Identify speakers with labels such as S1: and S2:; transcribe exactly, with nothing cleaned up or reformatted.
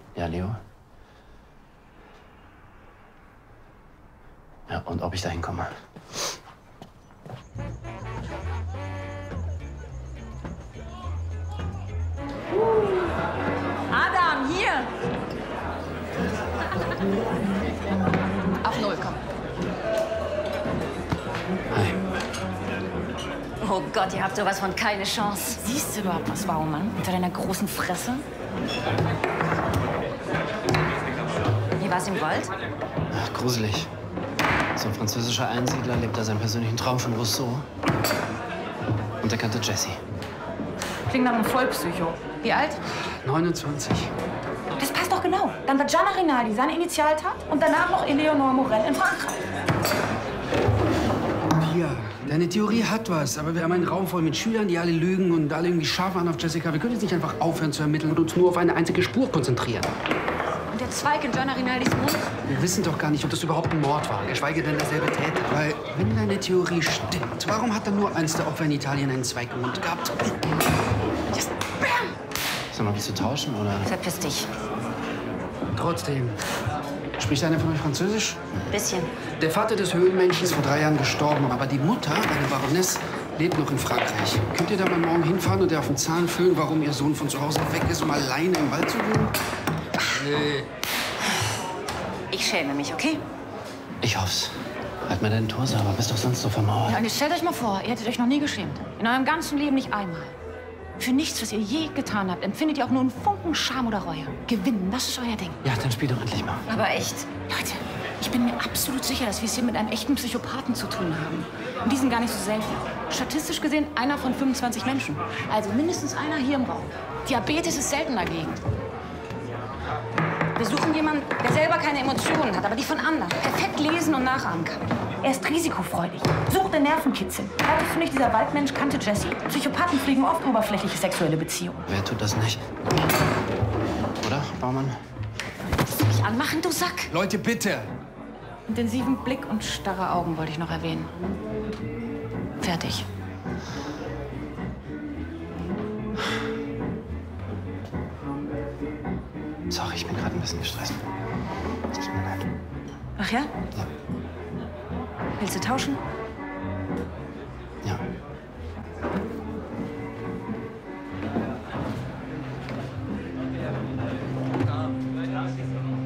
S1: Ja, Leo? Ja, und ob ich da hinkomme?
S2: Adam, hier! Auf Null, komm.
S1: Hi.
S2: Oh Gott, ihr habt sowas von keine Chance. Siehst du überhaupt was, Baumann? Unter deiner großen Fresse? Wie war's im Wald?
S1: Ach, gruselig. So ein französischer Einsiedler lebt da seinen persönlichen Traum von Rousseau. Und er kannte Jessie.
S2: Klingt nach einem Vollpsycho. Wie alt?
S1: neunundzwanzig.
S2: Das passt doch genau. Dann war Gianna Rinaldi seine Initialtat und danach noch Eleonore Morel in Frankreich.
S3: Ja, deine Theorie hat was, aber wir haben einen Raum voll mit Schülern, die alle lügen und alle irgendwie scharf waren auf Jessica. Wir können jetzt nicht einfach aufhören zu ermitteln und uns nur auf eine einzige Spur konzentrieren.
S2: Und der Zweig in Gianna Rinaldis Mund?
S3: Wir wissen doch gar nicht, ob das überhaupt ein Mord war, geschweige denn derselbe Täter. Weil, wenn deine Theorie stimmt, warum hat dann nur eins der Opfer in Italien einen Zweig im Mund gehabt?
S2: Just bam!
S1: Sag mal, willst du tauschen, oder?
S2: Verpiss dich.
S3: Trotzdem. Spricht einer von euch Französisch?
S2: Bisschen.
S3: Der Vater des Höhlenmenschen ist vor drei Jahren gestorben, aber die Mutter, eine Baroness, lebt noch in Frankreich. Könnt ihr da mal morgen hinfahren und ihr auf den Zahn fühlen, warum ihr Sohn von zu Hause weg ist, um alleine im Wald zu wohnen? Nee.
S2: Ich schäme mich, okay?
S1: Ich hoff's. Halt mal deinen Tor sauber, bist doch sonst so vermauert.
S2: Ja, und jetzt stellt euch mal vor, ihr hättet euch noch nie geschämt. In eurem ganzen Leben nicht einmal. Für nichts, was ihr je getan habt, empfindet ihr auch nur einen Funken Scham oder Reue. Gewinnen, das ist euer Ding.
S1: Ja, dann spiel doch endlich mal.
S2: Aber echt, Leute, ich bin mir absolut sicher, dass wir es hier mit einem echten Psychopathen zu tun haben. Und die sind gar nicht so selten. Statistisch gesehen einer von fünfundzwanzig Menschen. Also mindestens einer hier im Raum. Diabetes ist selten dagegen. Wir suchen jemanden, der selber keine Emotionen hat, aber die von anderen perfekt lesen und nachahmen kann. Er ist risikofreudig, sucht den Nervenkitzel. Glaubst du nicht, dieser Waldmensch kannte Jessie? Psychopathen pflegen oft oberflächliche sexuelle Beziehungen.
S1: Wer tut das nicht? Oder, Baumann?
S2: Willst du mich anmachen, du Sack?
S3: Leute, bitte!
S2: Intensiven Blick und starre Augen wollte ich noch erwähnen. Fertig.
S1: Sorry, ich bin gerade ein bisschen gestresst. Es tut mir leid.
S2: Ach ja?
S1: Ja.
S2: Willst du tauschen?
S1: Ja.